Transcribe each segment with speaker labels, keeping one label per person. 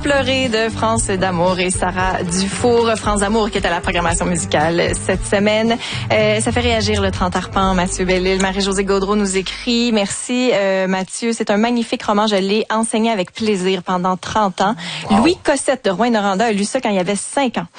Speaker 1: pleurer de France d'amour et Sarah Dufour. France d'amour qui est à la programmation musicale cette semaine. Ça fait réagir le 30 arpents. Mathieu Bellil, Marie-Josée Gaudreau nous écrit. Merci Mathieu, c'est un magnifique roman. Je l'ai enseigné avec plaisir pendant 30 ans. Wow. Louis Cossette de Rouyn-Noranda a lu ça quand il avait 5 ans.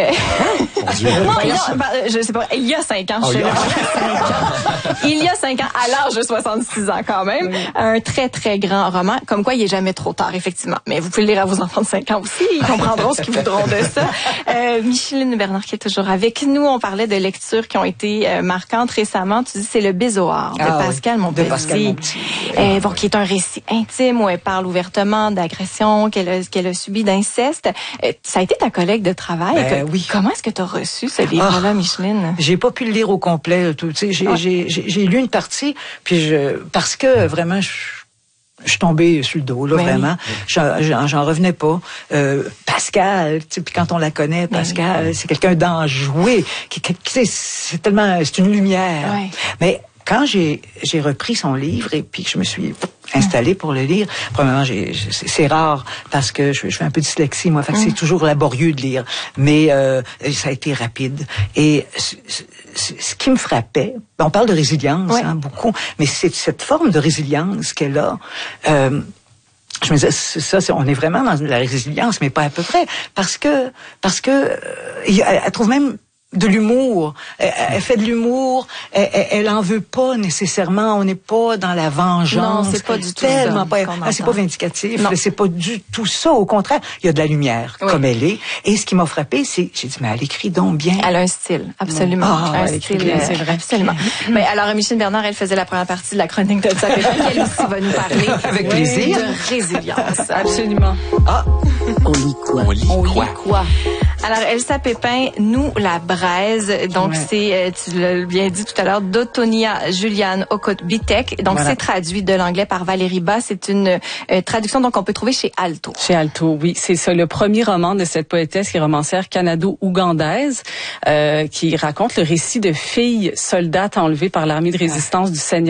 Speaker 1: Je sais pas, il y a 5 ans. Il y a 5 ans, à l'âge de 66 ans quand même. Oui. Un très, très grand roman. Comme quoi, il est jamais trop tard, effectivement. Mais vous pouvez le lire à vos enfants de 5 ans aussi. Ils comprendront ce qu'ils voudront de ça. Micheline Bernard qui est toujours avec nous. On parlait de lectures qui ont été marquantes récemment. Tu dis c'est Le Bézoard de Pascal Monpetit. Bon, qui est un récit intime où elle parle ouvertement d'agression qu'elle a subi, d'inceste. Ça a été ta collègue de travail.
Speaker 2: Oui.
Speaker 1: Comment est-ce que tu as reçu ce livre-là, Micheline? J'ai
Speaker 2: pas pu le lire au complet. Tu sais, j'ai lu une partie, puis parce que vraiment je suis tombée sur le dos, là, vraiment. J'en revenais pas. Pascal, tu sais, puis quand on la connaît, Pascal, c'est quelqu'un d'enjoué, c'est une lumière. Oui. Mais quand j'ai repris son livre et puis que je me suis installée pour le lire, premièrement, c'est rare parce que je fais un peu de dyslexie, moi, fait que c'est toujours laborieux de lire. Mais ça a été rapide. Et ce qui me frappait, on parle de résilience, beaucoup, mais c'est cette forme de résilience qu'elle a. Je me disais, on est vraiment dans la résilience, mais pas à peu près, parce que elle trouve même de l'humour. Elle fait de l'humour. Elle en veut pas nécessairement. On n'est pas dans la vengeance.
Speaker 1: Non, c'est pas du tout.
Speaker 2: Tellement pas. C'est pas vindicatif. C'est pas du tout ça. Au contraire, il y a de la lumière comme elle est. Et ce qui m'a frappé, c'est, j'ai dit, mais elle écrit donc bien.
Speaker 1: Elle a un style, absolument. Un style, c'est vrai, absolument. Mais alors, Micheline Bernard, elle faisait la première partie de la chronique de ça. Elle aussi va nous parler
Speaker 2: avec plaisir
Speaker 1: de résilience. Absolument.
Speaker 3: On lit quoi?
Speaker 1: On lit quoi? Alors, Elsa Pépin, Nous la braise. Donc, c'est, tu l'as bien dit tout à l'heure, d'Otonia Juliane Okot-Bitek. Donc, c'est traduit de l'anglais par Valérie Bas. C'est une traduction donc on peut trouver chez Alto.
Speaker 4: Chez Alto, oui. C'est ça, le premier roman de cette poétesse et romancière canado-ougandaise qui raconte le récit de filles soldates enlevées par l'armée de résistance du Seigneur